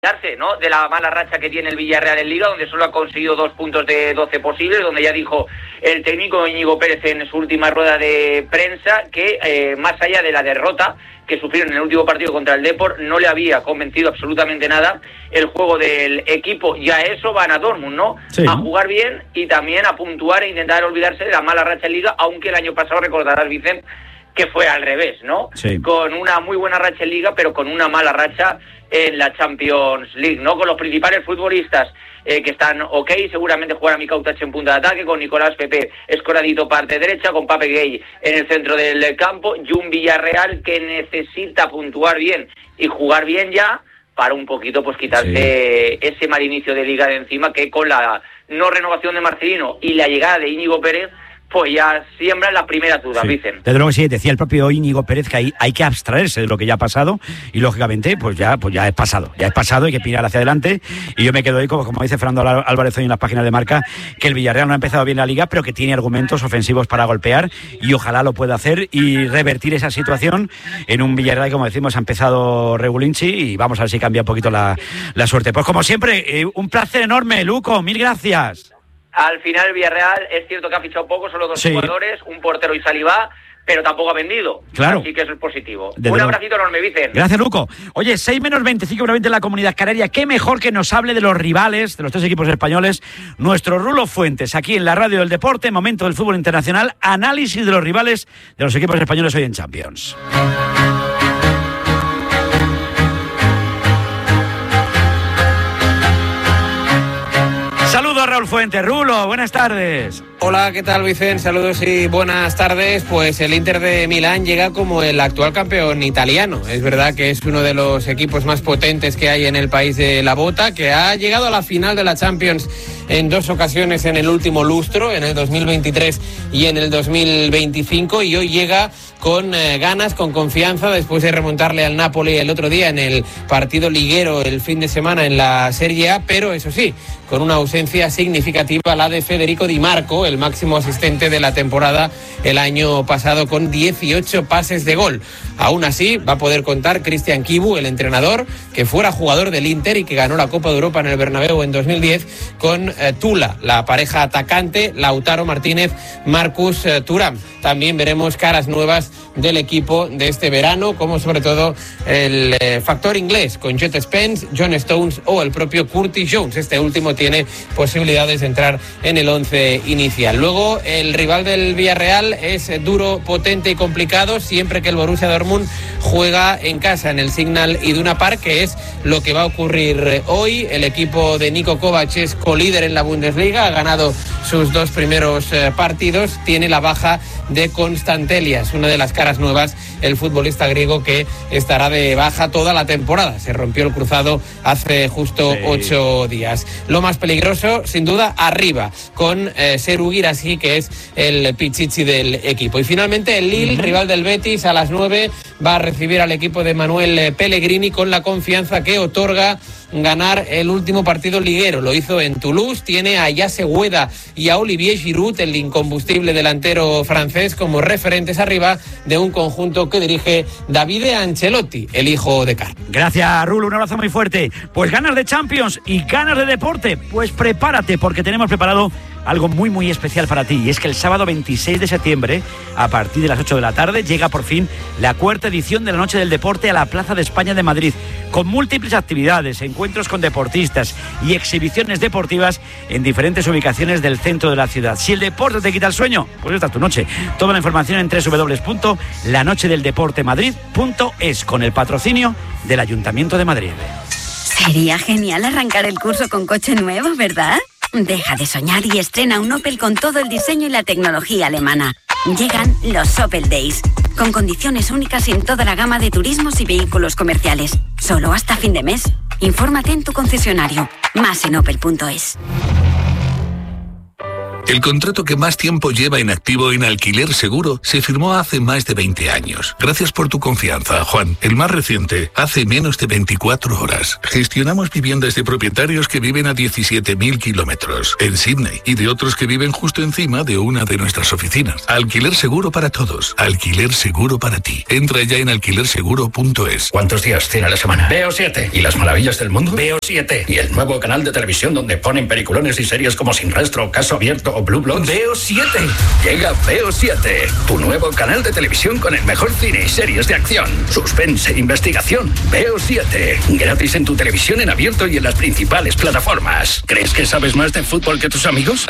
¿no? De la mala racha que tiene el Villarreal en Liga, donde solo ha conseguido 2 puntos de 12 posibles, donde ya dijo el técnico Íñigo Pérez en su última rueda de prensa que más allá de la derrota que sufrieron en el último partido contra el Depor, no le había convencido absolutamente nada el juego del equipo, y a eso van a Dortmund, ¿no? Sí. A jugar bien y también a puntuar e intentar olvidarse de la mala racha en Liga, aunque el año pasado recordarás, Vicente, que fue al revés, ¿no? Sí. Con una muy buena racha en Liga, pero con una mala racha en la Champions League, ¿no? Con los principales futbolistas que están ok, seguramente jugará Mika Utache en punta de ataque, con Nicolás Pepe escoradito parte derecha, con Pape Gueye en el centro del campo, y un Villarreal que necesita puntuar bien y jugar bien ya para un poquito pues quitarse ese mal inicio de Liga de encima, que con la no renovación de Marcelino y la llegada de Íñigo Pérez pues ya siembran las primeras dudas, dicen. Desde luego sí, decía el propio Íñigo Pérez que hay que abstraerse de lo que ya ha pasado y lógicamente pues ya es pasado, hay que mirar hacia adelante, y yo me quedo ahí como dice Fernando Álvarez hoy en las páginas de Marca, que el Villarreal no ha empezado bien la Liga, pero que tiene argumentos ofensivos para golpear y ojalá lo pueda hacer y revertir esa situación en un Villarreal que, como decimos, ha empezado regulinchi, y vamos a ver si cambia un poquito la suerte. Pues como siempre, un placer enorme, Luco, mil gracias. Al final el Villarreal es cierto que ha fichado poco, solo 2 jugadores, un portero y Salivá, pero tampoco ha vendido. Claro. Así que eso es positivo. Un abracito enorme, Vicente. Gracias, Luco. Oye, 6-25 en la Comunidad Canaria. Qué mejor que nos hable de los rivales, de los 3 equipos españoles, nuestro Rulo Fuentes, aquí en la Radio del Deporte, momento del fútbol internacional, análisis de los rivales de los equipos españoles hoy en Champions. Saludos a Raúl Fuentes. Rulo, buenas tardes. Hola, ¿qué tal, Vicente? Saludos y buenas tardes. Pues el Inter de Milán llega como el actual campeón italiano. Es verdad que es uno de los equipos más potentes que hay en el país de la bota, que ha llegado a la final de la Champions en 2 ocasiones en el último lustro, en el 2023 y en el 2025, y hoy llega con ganas, con confianza, después de remontarle al Napoli el otro día en el partido liguero el fin de semana en la Serie A, pero eso sí, con una ausencia significativa, la de Federico Di Marco, el máximo asistente de la temporada el año pasado, con 18 pases de gol. Aún así, va a poder contar Cristian Chivu, el entrenador, que fuera jugador del Inter y que ganó la Copa de Europa en el Bernabéu en 2010, con Tula, la pareja atacante, Lautaro Martínez, Marcus Thuram. También veremos caras nuevas del equipo de este verano, como sobre todo el factor inglés, con Jet Spence, John Stones o el propio Curtis Jones. Este último tiene posibilidades de entrar en el 11 inicial. Luego, el rival del Villarreal es duro, potente y complicado siempre que el Borussia Dortmund juega en casa, en el Signal Iduna Park, que es lo que va a ocurrir hoy. El equipo de Niko Kovac es colíder en la Bundesliga, ha ganado sus 2 primeros partidos, tiene la baja de Constantelias, una de las caras nuevas, el futbolista griego que estará de baja toda la temporada. Se rompió el cruzado hace justo 8 días. Lo más peligroso, sin duda, arriba, con Serhou Guirassy, que es el pichichi del equipo. Y finalmente el Lille, rival del Betis, a las 9 va a recibir al equipo de Manuel Pellegrini, con la confianza que otorga ganar el último partido liguero. Lo hizo en Toulouse, tiene a Yace Ueda y a Olivier Giroud, el incombustible delantero francés, como referentes arriba de un conjunto que dirige Davide Ancelotti, el hijo de Carlo. Gracias, Rulo, un abrazo muy fuerte. Pues ganas de Champions y ganas de deporte, pues prepárate, porque tenemos preparado algo muy muy especial para ti, y es que el sábado 26 de septiembre, a partir de las 8 de la tarde, llega por fin la 4ª edición de la Noche del Deporte a la Plaza de España de Madrid, con múltiples actividades, encuentros con deportistas y exhibiciones deportivas en diferentes ubicaciones del centro de la ciudad. Si el deporte te quita el sueño, pues esta es tu noche. Toda la información en www.lanochedeldeportemadrid.es, con el patrocinio del Ayuntamiento de Madrid. Sería genial arrancar el curso con coche nuevo, ¿verdad? Deja de soñar y estrena un Opel con todo el diseño y la tecnología alemana. Llegan los Opel Days, con condiciones únicas en toda la gama de turismos y vehículos comerciales. Solo hasta fin de mes. Infórmate en tu concesionario. Más en opel.es. El contrato que más tiempo lleva en activo en Alquiler Seguro se firmó hace más de 20 años. Gracias por tu confianza, Juan. El más reciente, hace menos de 24 horas. Gestionamos viviendas de propietarios que viven a 17.000 kilómetros en Sydney y de otros que viven justo encima de una de nuestras oficinas. Alquiler Seguro para todos. Alquiler Seguro para ti. Entra ya en alquilerseguro.es. ¿Cuántos días tiene la semana? Veo 7. ¿Y las maravillas del mundo? Veo 7. ¿Y el nuevo canal de televisión donde ponen peliculones y series como Sin Rastro, Caso Abierto o Blue Bloods? Veo 7. Llega Veo 7, tu nuevo canal de televisión con el mejor cine y series de acción, suspense e investigación. Veo 7. Gratis en tu televisión en abierto y en las principales plataformas. ¿Crees que sabes más de fútbol que tus amigos?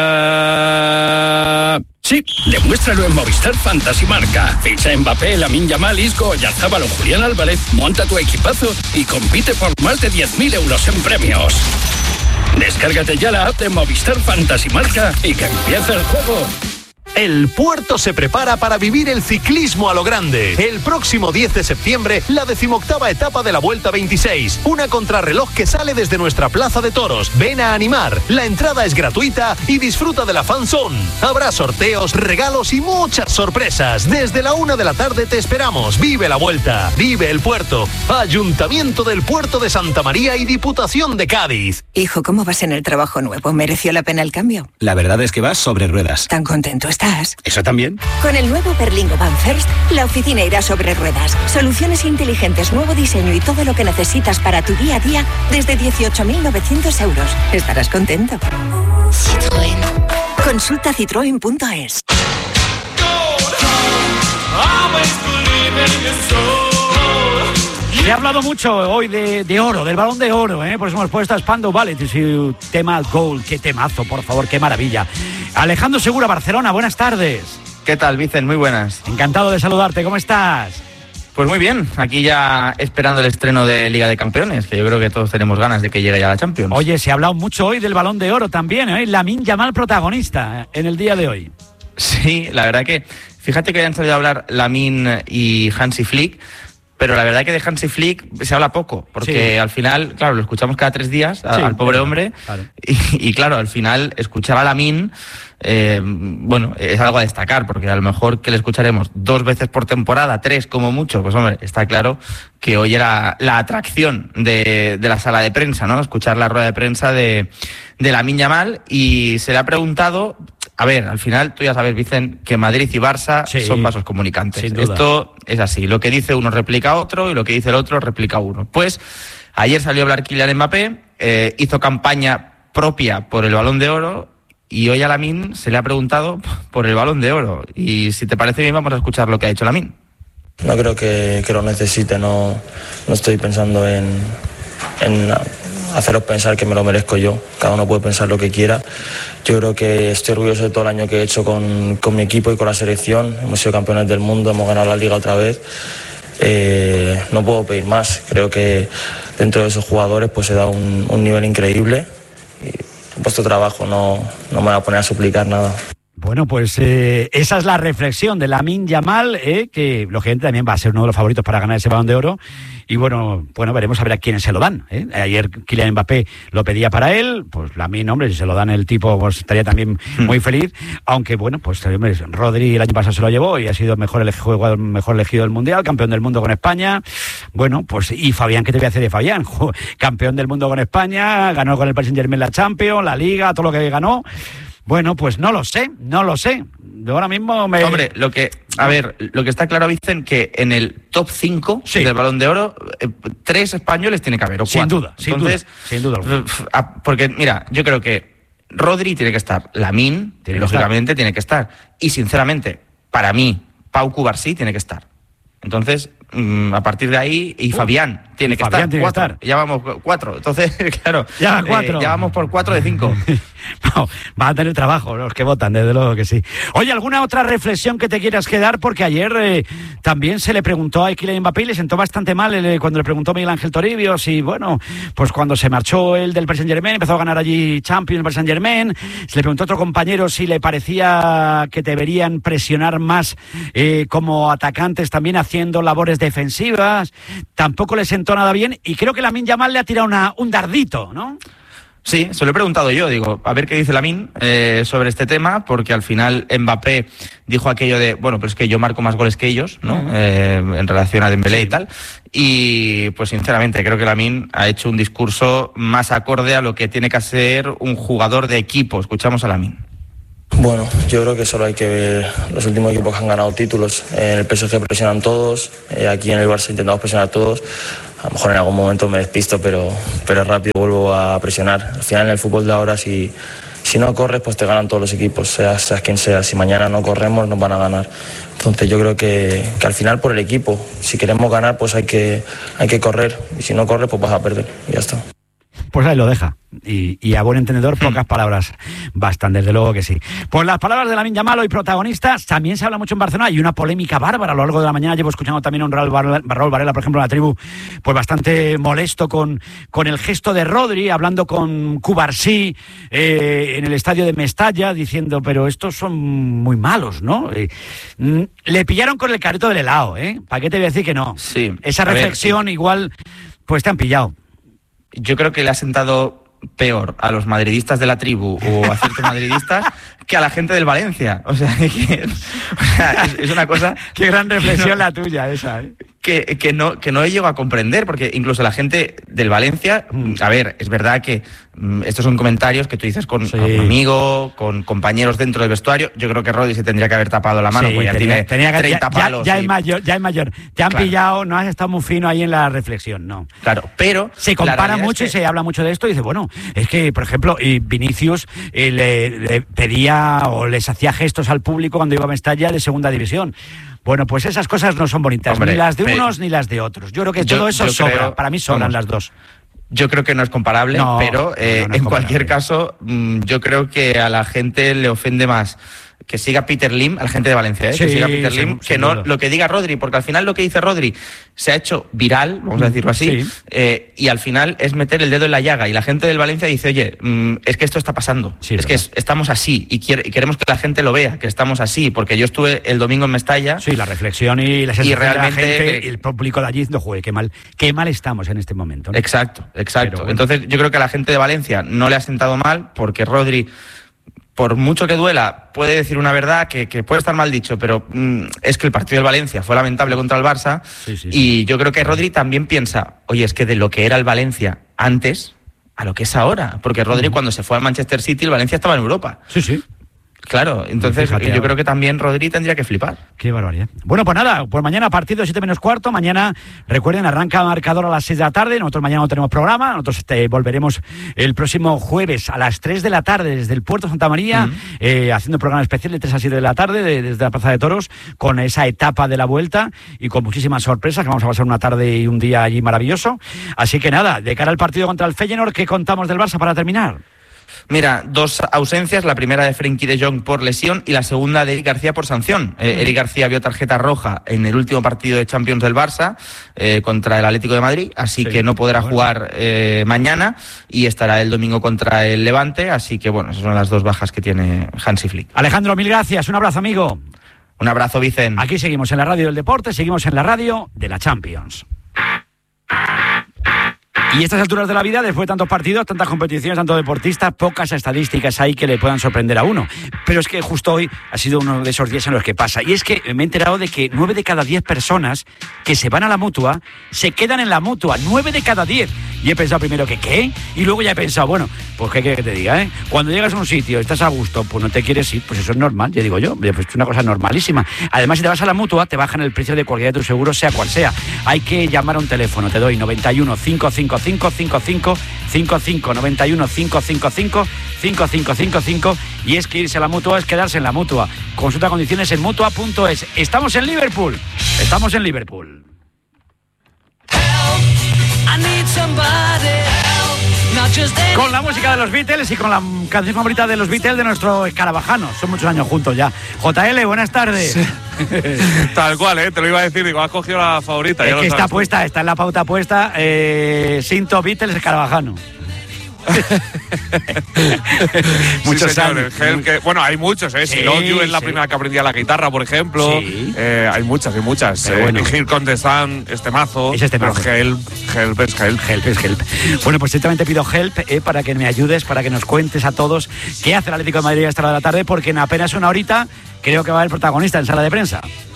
Sí, demuéstralo en Movistar Fantasy Marca. Ficha Mbappé, Lamine Yamal, Isco, Oyarzabal o Julián Álvarez, monta tu equipazo y compite por más de 10.000 euros en premios. Descárgate ya la app de Movistar Fantasy Marca y que empiece el juego. El puerto se prepara para vivir el ciclismo a lo grande. El próximo 10 de septiembre, la 18ª etapa de la Vuelta 26. Una contrarreloj que sale desde nuestra plaza de toros. Ven a animar. La entrada es gratuita y disfruta de la fan zone. Habrá sorteos, regalos y muchas sorpresas. Desde la 1 de la tarde te esperamos. Vive la Vuelta. Vive el puerto. Ayuntamiento del Puerto de Santa María y Diputación de Cádiz. Hijo, ¿cómo vas en el trabajo nuevo? ¿Mereció la pena el cambio? La verdad es que vas sobre ruedas. ¿Tan contento estás? ¿Eso también? Con el nuevo Berlingo Van First, la oficina irá sobre ruedas. Soluciones inteligentes, nuevo diseño y todo lo que necesitas para tu día a día desde 18.900 euros. Estarás contento. Citroën. Consulta citroen.es. Se ha hablado mucho hoy de oro, del Balón de Oro, por eso hemos puesto a Spandau Ballet y su tema Gold. Qué temazo, por favor, qué maravilla. Alejandro Segura, Barcelona, buenas tardes. ¿Qué tal, Vicen? Muy buenas. Encantado de saludarte, ¿cómo estás? Pues muy bien, aquí ya esperando el estreno de Liga de Campeones, que yo creo que todos tenemos ganas de que llegue ya la Champions. Oye, se ha hablado mucho hoy del Balón de Oro también, Lamine Yamal protagonista en el día de hoy. Sí, la verdad que, fíjate que hayan salido a hablar Lamine y Hansi Flick, pero la verdad que de Hansi Flick se habla poco, porque al final, claro, lo escuchamos cada 3 días al pobre hombre, claro. Y claro, al final escuchar a Lamine, bueno, es algo a destacar, porque a lo mejor que le escucharemos 2 veces por temporada, 3 como mucho, pues hombre, está claro que hoy era la atracción de la sala de prensa, ¿no? Escuchar la rueda de prensa de Lamine Yamal, y se le ha preguntado. A ver, al final tú ya sabes, Vicen, que Madrid y Barça son vasos comunicantes. Esto es así. Lo que dice uno replica otro y lo que dice el otro replica uno. Pues ayer salió a hablar Kylian Mbappé, hizo campaña propia por el Balón de Oro y hoy a Lamine se le ha preguntado por el Balón de Oro. Y si te parece bien, vamos a escuchar lo que ha dicho Lamine. No creo que lo necesite, no estoy pensando en haceros pensar que me lo merezco yo. Cada uno puede pensar lo que quiera. Yo creo que estoy orgulloso de todo el año que he hecho con mi equipo y con la selección. Hemos sido campeones del mundo, hemos ganado la Liga otra vez. No puedo pedir más. Creo que dentro de esos jugadores pues se da un nivel increíble. Y he puesto trabajo, no me voy a poner a suplicar nada. Bueno, pues esa es la reflexión de Lamine Yamal, que lógicamente también va a ser uno de los favoritos para ganar ese Balón de Oro. Y bueno, veremos a ver a quiénes se lo dan. Ayer Kylian Mbappé lo pedía para él, pues Lamine, hombre, si se lo dan el tipo, pues estaría también muy feliz. Aunque bueno, pues hombre, Rodri el año pasado se lo llevó y ha sido mejor elegido del Mundial, campeón del mundo con España. Bueno, pues y Fabián, ¿qué te voy a hacer de Fabián? Campeón del mundo con España, ganó con el Paris Saint-Germain la Champions, la Liga, todo lo que ganó. Bueno, pues no lo sé. Yo ahora mismo Hombre, lo que está claro, Vicen, que en el top 5 del Balón de Oro, 3 españoles tiene que haber, o 4. Sin duda. Porque, mira, yo creo que Rodri tiene que estar, Lamine, lógicamente, tiene que estar. Y, sinceramente, para mí, Pau Cubarsí tiene que estar. Entonces, a partir de ahí, y Fabián tiene que estar. 4. Ya vamos 4. Entonces, claro, ya vamos por 4 de 5. No, van a tener trabajo los que votan, desde luego que sí. Oye, ¿alguna otra reflexión que te quieras quedar? Porque ayer también se le preguntó a Kylian Mbappé y le sentó bastante mal cuando le preguntó Miguel Ángel Toribio si, bueno, pues cuando se marchó él del Paris Saint-Germain, empezó a ganar allí Champions el Paris Saint-Germain, se le preguntó a otro compañero si le parecía que deberían presionar más como atacantes también haciendo labores defensivas. Tampoco le sentó nada bien y creo que Lamine Yamal le ha tirado un dardito, ¿no? Sí, se lo he preguntado yo, digo, a ver qué dice Lamine sobre este tema, porque al final Mbappé dijo aquello de, bueno, pero es que yo marco más goles que ellos, ¿no? En relación a Dembélé y tal. Y pues sinceramente creo que Lamine ha hecho un discurso más acorde a lo que tiene que ser un jugador de equipo. Escuchamos a Lamine. Bueno, yo creo que solo hay que ver los últimos equipos que han ganado títulos. En el PSG presionan todos, aquí en el Barça intentamos presionar todos. A lo mejor en algún momento me despisto, pero rápido vuelvo a presionar. Al final en el fútbol de ahora, si no corres, pues te ganan todos los equipos, seas quien sea. Si mañana no corremos, nos van a ganar. Entonces yo creo que al final por el equipo, si queremos ganar, pues hay que correr. Y si no corres, pues vas a perder. Y ya está. Pues ahí lo deja. Y a buen entendedor, pocas palabras bastan, desde luego que sí. Pues las palabras de Lamine Yamal, hoy protagonistas, también se habla mucho en Barcelona. Hay una polémica bárbara a lo largo de la mañana. Llevo escuchando también a un Raúl Varela, por ejemplo, en la tribu, pues bastante molesto con el gesto de Rodri, hablando con Cubarsí en el estadio de Mestalla, diciendo, pero estos son muy malos, ¿no? Le pillaron con el carrito del helado, ¿eh? ¿Para qué te voy a decir que no? Sí. Esa reflexión igual, pues te han pillado. Yo creo que le ha sentado peor a los madridistas de la tribu o a ciertos madridistas que a la gente del Valencia. O sea, es una cosa... Qué gran reflexión la tuya esa, ¿eh? Que no he llegado a comprender, porque incluso la gente del Valencia, a ver, es verdad que estos son comentarios que tú dices con un amigo, con compañeros dentro del vestuario. Yo creo que Rodri se tendría que haber tapado la mano, porque ya tiene 30 palos. Ya es mayor. Te han pillado, no has estado muy fino ahí en la reflexión, no. Claro, pero... Se compara mucho y se habla mucho de esto y dice, bueno, es que, por ejemplo, Vinicius le pedía o les hacía gestos al público cuando iba a Mestalla de segunda división. Bueno, pues esas cosas no son bonitas, hombre, ni las de unos ni las de otros. Yo creo que todo eso sobra, para mí sobran las dos. Yo creo que no es comparable, pero en cualquier caso, yo creo que a la gente le ofende más que siga Peter Lim, a la gente de Valencia, que siga Peter Lim, que no lo que diga Rodri, porque al final lo que dice Rodri se ha hecho viral, vamos a decirlo así, y al final es meter el dedo en la llaga, y la gente del Valencia dice, oye, es que esto está pasando, es que estamos así, y queremos que la gente lo vea, que estamos así, porque yo estuve el domingo en Mestalla. Sí, la reflexión y la sensación realmente de la gente, el público de allí diciendo, joder, qué mal estamos en este momento, ¿no? Exacto. Bueno. Entonces yo creo que a la gente de Valencia no le ha sentado mal, porque Rodri, por mucho que duela, puede decir una verdad que puede estar mal dicho, pero es que el partido del Valencia fue lamentable contra el Barça, y yo creo que Rodri también piensa, oye, es que de lo que era el Valencia antes a lo que es ahora, porque Rodri cuando se fue al Manchester City, el Valencia estaba en Europa. Sí. Claro, entonces yo creo que también Rodri tendría que flipar. Qué barbaridad. Bueno, pues nada, pues mañana partido 7:45. Mañana, recuerden, arranca marcador a las 6 de la tarde. Nosotros mañana no tenemos programa. Nosotros volveremos el próximo jueves a las 3 de la tarde desde el Puerto Santa María, haciendo un programa especial de 3 a 7 de la tarde desde la Plaza de Toros, con esa etapa de la vuelta y con muchísimas sorpresas, que vamos a pasar una tarde y un día allí maravilloso. Así que nada, de cara al partido contra el Feyenoord, ¿qué contamos del Barça para terminar? Mira, 2 ausencias, la primera de Frenkie de Jong por lesión y la segunda de Eric García por sanción. Eric García vio tarjeta roja en el último partido de Champions del Barça contra el Atlético de Madrid, así que no podrá jugar mañana, y estará el domingo contra el Levante, así que bueno, esas son las 2 bajas que tiene Hansi Flick. Alejandro, mil gracias, un abrazo, amigo. Un abrazo, Vicen. Aquí seguimos en la radio del deporte, seguimos en la radio de la Champions. Y a estas alturas de la vida, después de tantos partidos, tantas competiciones, tantos deportistas, pocas estadísticas hay que le puedan sorprender a uno. Pero es que justo hoy ha sido uno de esos días en los que pasa. Y es que me he enterado de que 9 de cada 10 personas que se van a la Mutua se quedan en la Mutua. 9 de cada 10. Y he pensado primero que ¿qué? Y luego ya he pensado, bueno, pues ¿qué quieres que te diga, eh? Cuando llegas a un sitio, estás a gusto, pues no te quieres ir, pues eso es normal, ya digo yo, pues es una cosa normalísima. Además, si te vas a la Mutua, te bajan el precio de cualquiera de tus seguros, sea cual sea. Hay que llamar a un teléfono, te doy 91 555 55 91 555 5555, y es que irse a la Mutua es quedarse en la Mutua. Consulta condiciones en mutua.es. Estamos en Liverpool. Con la música de los Beatles y con la canción favorita de los Beatles de nuestro escarabajano. Son muchos años juntos ya. JL, buenas tardes. Sí. Tal cual, te lo iba a decir, digo, has cogido la favorita. Es que está puesta, está en la pauta puesta, Sinto Beatles escarabajano. Muchos años. Bueno, hay muchos, ¿eh? Si Love You es la primera que aprendía la guitarra, por ejemplo. Sí. Hay muchas. Bueno. Here Comes the Sun, este mazo. Es este mazo. Help es Help. Help es Help. Bueno, pues directamente pido Help para que me ayudes, para que nos cuentes a todos qué hace el Atlético de Madrid a esta hora de la tarde, porque en apenas una horita creo que va a haber protagonista en sala de prensa.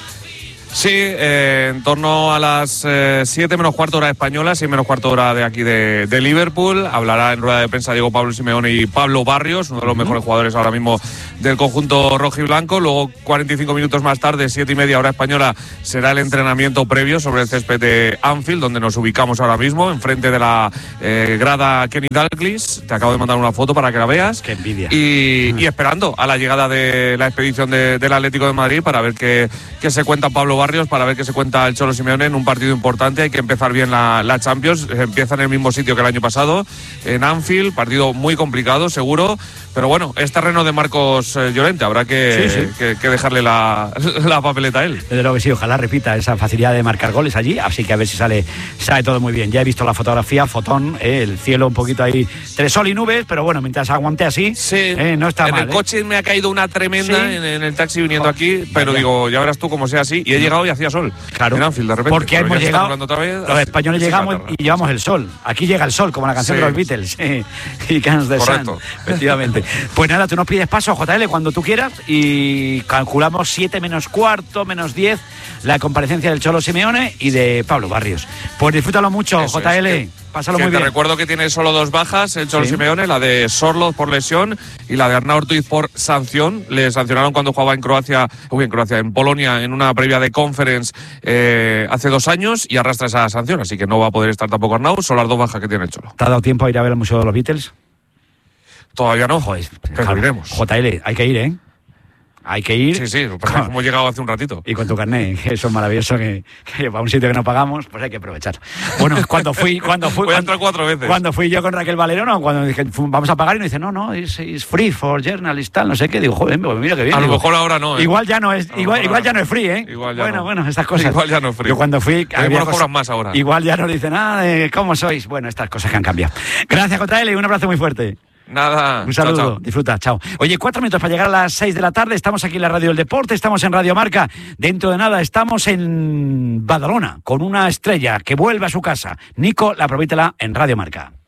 Sí, en torno a las 7 menos cuarto hora española, 6 menos cuarto hora de aquí de Liverpool. Hablará en rueda de prensa Diego Pablo Simeone y Pablo Barrios, uno de los mejores jugadores ahora mismo del conjunto rojiblanco. Luego, 45 minutos más tarde, 7:30 hora española, será el entrenamiento previo sobre el césped de Anfield, donde nos ubicamos ahora mismo, enfrente de la grada Kenny Dalglish. Te acabo de mandar una foto para que la veas. ¡Qué envidia! Y esperando a la llegada de la expedición del Atlético de Madrid para ver qué se cuenta Pablo Barrios, para ver qué se cuenta el Cholo Simeone en un partido importante. Hay que empezar bien la Champions. Empieza en el mismo sitio que el año pasado, en Anfield. Partido muy complicado, seguro. Pero bueno, es terreno de Marcos Llorente. Habrá que dejarle la papeleta a él. Desde luego que sí, ojalá repita esa facilidad de marcar goles allí. Así que a ver si sale todo muy bien. Ya he visto la fotografía, fotón, el cielo un poquito ahí, entre sol y nubes, pero bueno, mientras aguante así, no está mal. En el coche me ha caído una tremenda en el taxi viniendo aquí, pero digo, ya verás tú cómo sea así. Y he llegado y hacía sol. Claro. En Anfield, de repente. Porque hemos llegado, los españoles llegamos y llevamos el sol. Aquí llega el sol, como la canción de los Beatles. Y Cans de Sun. Efectivamente. Pues nada, tú nos pides paso, JL, cuando tú quieras, y calculamos 7 menos cuarto, menos 10, la comparecencia del Cholo Simeone y de Pablo Barrios. Pues disfrútalo mucho, Eso JL. Pásalo muy bien. Te recuerdo que tiene solo 2 bajas el Cholo Simeone, la de Sorloth por lesión y la de Arnau Ortiz por sanción. Le sancionaron cuando jugaba en Polonia, en una previa de Conference hace 2 años, y arrastra esa sanción, así que no va a poder estar tampoco Arnau. Son las 2 bajas que tiene el Cholo. ¿Te ha dado tiempo a ir a ver el Museo de los Beatles? Todavía no, pero iremos. JL, hay que ir, ¿eh? Hay que ir. Sí, hemos llegado hace un ratito. Y con tu carnet, eso es maravilloso, que para un sitio que no pagamos, pues hay que aprovechar. Bueno, cuando fui Voy a entrar 4 veces. Cuando fui yo con Raquel Valero, cuando dije, vamos a pagar, y nos dice, no, es free for journalists, tal, no sé qué. Digo, joder, pues mira qué bien. A lo mejor ahora no, ¿eh? Igual ya no es ya no es free, ¿eh? Bueno, estas cosas. Igual ya no es free. Yo cuando fui... cobran más ahora. Igual ya nos dicen nada de cómo sois. Bueno, estas cosas que han cambiado. Gracias, JL, y un abrazo muy fuerte. Nada. Un saludo, chao. Disfruta, chao. Oye, 4 minutos para llegar a las 6 de la tarde. Estamos aquí en la Radio del Deporte, estamos en Radio Marca. Dentro de nada estamos en Badalona con una estrella que vuelve a su casa. Nico, la provétela en Radio Marca.